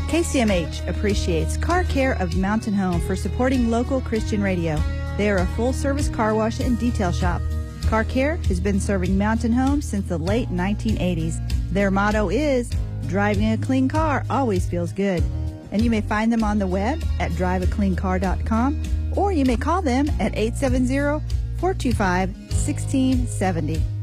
KCMH appreciates Car Care of Mountain Home for supporting local Christian radio. They are a full-service car wash and detail shop. Car Care has been serving Mountain Home since the late 1980s. Their motto is, driving a clean car always feels good. And you may find them on the web at driveacleancar.com, or you may call them at 870-425-1670.